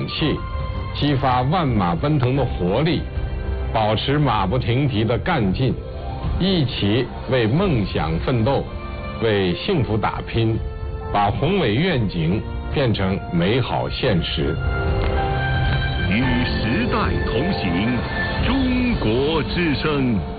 气，激发万马奔腾的活力，保持马不停蹄的干劲，一起为梦想奋斗，为幸福打拼，把宏伟愿景变成美好现实。 与时代同行，中国之声。